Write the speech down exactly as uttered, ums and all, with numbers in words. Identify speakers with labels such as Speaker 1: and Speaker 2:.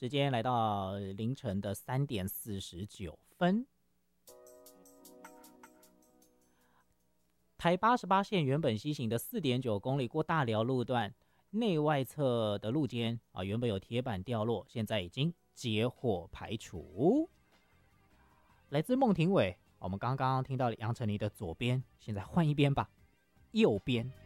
Speaker 1: 时间来到凌晨的三点四十九分。台八十八线原本西行的 四点九公里过大寮路段内外侧的路肩啊，原本有铁板掉落，现在已经结火排除。来自孟庭苇，我们刚刚听到杨丞琳的左边，现在换一边吧，右边。